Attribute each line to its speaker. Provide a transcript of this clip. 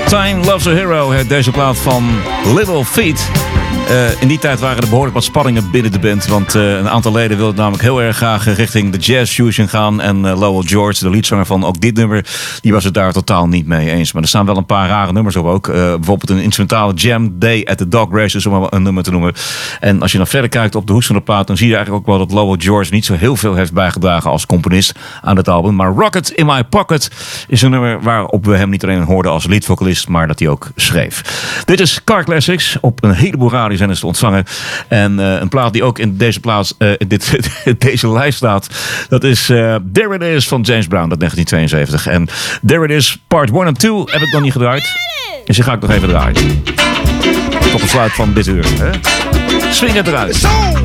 Speaker 1: Time Loves a Hero, deze plaat van Little Feat. In die tijd waren er behoorlijk wat spanningen binnen de band. Want een aantal leden wilden namelijk heel erg graag richting de jazz fusion gaan. En Lowell George, de leadzanger van ook dit nummer, die was het daar totaal niet mee eens. Maar er staan wel een paar rare nummers op ook. Bijvoorbeeld een instrumentale Jam Day at the Dog Races, om maar een nummer te noemen. En als je dan verder kijkt op de hoes van de plaat, dan zie je eigenlijk ook wel dat Lowell George niet zo heel veel heeft bijgedragen als componist aan het album. Maar Rocket in My Pocket is een nummer waarop we hem niet alleen hoorden als leadvocalist, maar dat hij ook schreef. Dit is Car Classics op een heleboel radiozenders te ontvangen. En een plaat die ook in deze plaats, deze lijst staat, dat is There It Is van James Brown uit 1972. En There It Is Part 1 en 2 heb ik nog niet gedraaid. Dus die ga ik nog even draaien. Tot de sluit van dit uur. Hè? Swing het eruit.